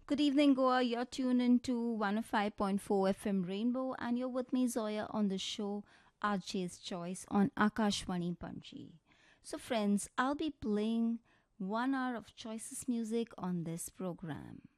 Good evening, Goa. You're tuned into 105.4 FM Rainbow, and you're with me, Zoya, on the show RJ's Choice on Akashwani Panji. So, friends, I'll be playing 1 hour of choices music on this program.